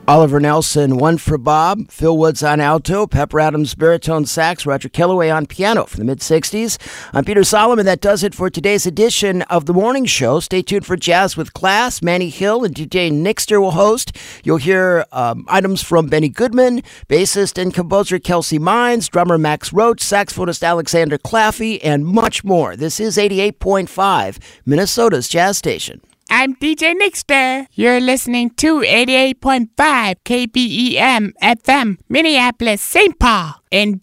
Oliver Nelson, one for Bob, Phil Woods on alto, Pepper Adams baritone sax, Roger Kellaway on piano from the mid-60s. I'm Peter Solomon. That does it for today's edition of The Morning Show. Stay tuned for Jazz with Class. Manny Hill and DJ Nixter will host. You'll hear items from Benny Goodman, bassist and composer Kelsey Mines, drummer Max Roach, saxophonist Alexander Claffey, and much more. This is 88.5, Minnesota's Jazz Station. I'm DJ Nixter. You're listening to 88.5 KBEM FM, Minneapolis, St. Paul, and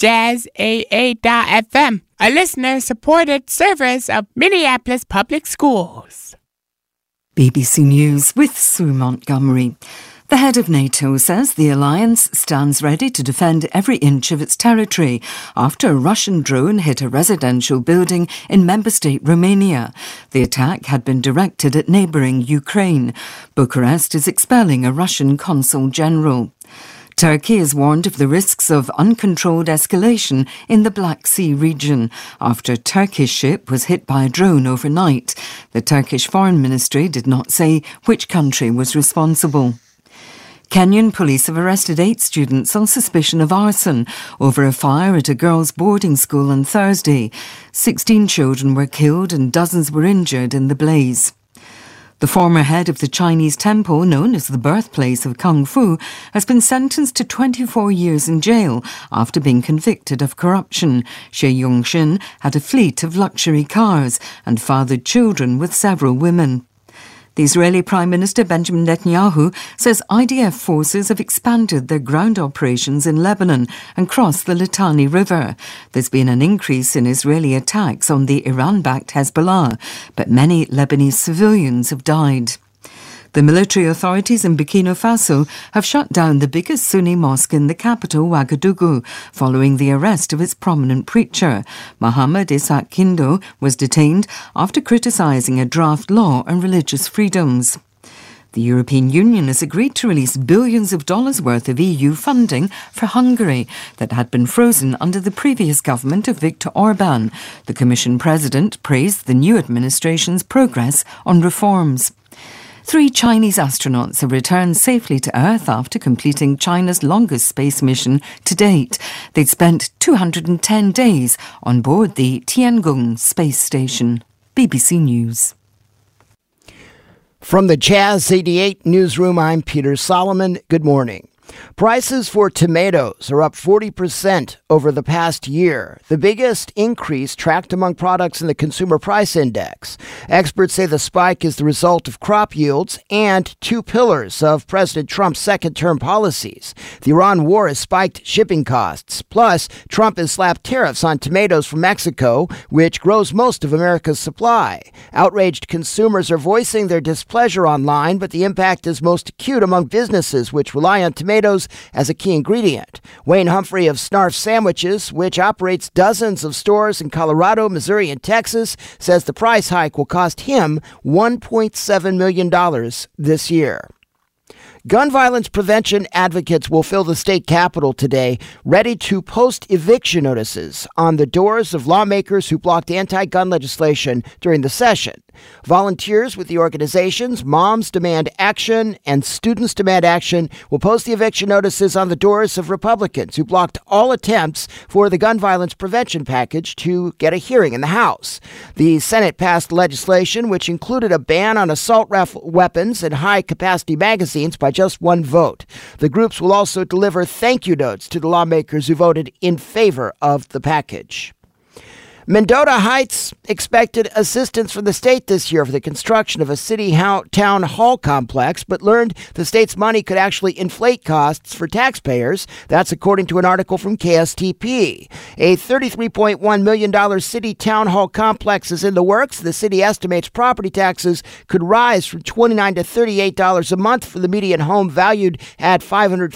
JazzAA.FM, a listener-supported service of Minneapolis Public Schools. BBC News with Sue Montgomery. The head of NATO says the alliance stands ready to defend every inch of its territory after a Russian drone hit a residential building in member state Romania. The attack had been directed at neighbouring Ukraine. Bucharest is expelling a Russian consul general. Turkey has warned of the risks of uncontrolled escalation in the Black Sea region after a Turkish ship was hit by a drone overnight. The Turkish Foreign Ministry did not say which country was responsible. Kenyan police have arrested 8 students on suspicion of arson over a fire at a girls' boarding school on Thursday. 16 children were killed and dozens were injured in the blaze. The former head of the Chinese temple, known as the birthplace of Kung Fu, has been sentenced to 24 years in jail after being convicted of corruption. Xie Yongxin had a fleet of luxury cars and fathered children with several women. The Israeli Prime Minister Benjamin Netanyahu says IDF forces have expanded their ground operations in Lebanon and crossed the Litani River. There's been an increase in Israeli attacks on the Iran-backed Hezbollah, but many Lebanese civilians have died. The military authorities in Burkina Faso have shut down the biggest Sunni mosque in the capital, Ouagadougou, following the arrest of its prominent preacher. Mohamed Isaac Kindo was detained after criticising a draft law on religious freedoms. The European Union has agreed to release billions of dollars worth of EU funding for Hungary that had been frozen under the previous government of Viktor Orban. The Commission President praised the new administration's progress on reforms. 3 Chinese astronauts have returned safely to Earth after completing China's longest space mission to date. They'd spent 210 days on board the Tiangong space station. BBC News. From the Jazz 88 newsroom, I'm Peter Solomon. Good morning. Prices for tomatoes are up 40% over the past year, the biggest increase tracked among products in the Consumer Price Index. Experts say the spike is the result of crop yields and 2 pillars of President Trump's second-term policies. The Iran war has spiked shipping costs. Plus, Trump has slapped tariffs on tomatoes from Mexico, which grows most of America's supply. Outraged consumers are voicing their displeasure online, but the impact is most acute among businesses which rely on tomatoes as a key ingredient. Wayne Humphrey of Snarf Sandwiches, which operates dozens of stores in Colorado, Missouri, and Texas, says the price hike will cost him $1.7 million this year. Gun violence prevention advocates will fill the state capitol today, ready to post eviction notices on the doors of lawmakers who blocked anti-gun legislation during the session. Volunteers with the organizations Moms Demand Action and Students Demand Action will post the eviction notices on the doors of Republicans who blocked all attempts for the gun violence prevention package to get a hearing in the House. The Senate passed legislation which included a ban on assault rifle weapons and high-capacity magazines by just 1 vote. The groups will also deliver thank you notes to the lawmakers who voted in favor of the package. Mendota Heights expected assistance from the state this year for the construction of a city town hall complex, but learned the state's money could actually inflate costs for taxpayers. That's according to an article from KSTP. A $33.1 million city town hall complex is in the works. The city estimates property taxes could rise from $29 to $38 a month for the median home valued at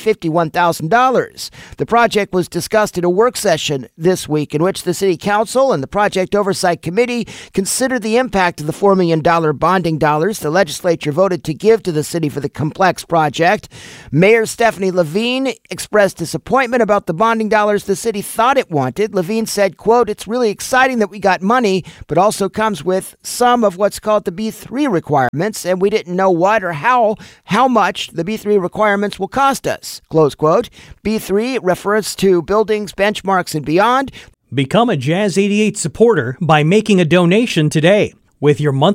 $551,000. The project was discussed in a work session this week in which the city council and and the Project Oversight Committee considered the impact of the $4 million bonding dollars the legislature voted to give to the city for the complex project. Mayor Stephanie Levine expressed disappointment about the bonding dollars the city thought it wanted. Levine said, quote, "It's really exciting that we got money, but also comes with some of what's called the B3 requirements, and we didn't know what or how much the B3 requirements will cost us," close quote. B3 refers to buildings, benchmarks, and beyond. Become a Jazz 88 supporter by making a donation today. With your monthly